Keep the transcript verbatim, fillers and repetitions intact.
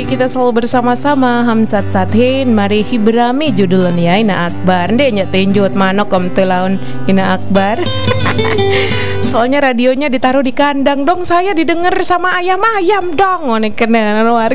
kita selalu bersama-sama Hamsat Sathin, mari hibrami judulnya ya Ina Akbar. Ndek nya tinjut manok om telaun Ina Akbar. Soalnya radionya ditaruh di kandang dong, saya didengar sama ayam-ayam dong. Ngene kena